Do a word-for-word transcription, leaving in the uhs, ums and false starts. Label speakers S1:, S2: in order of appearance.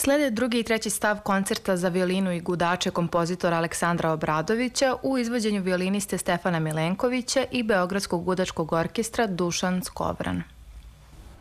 S1: Slede drugi i treći stav koncerta za violinu i gudače kompozitora Aleksandra Obradovića u izvođenju violiniste Stefana Milenkovića i Beogradskog gudačkog orkestra Dušan Skovran.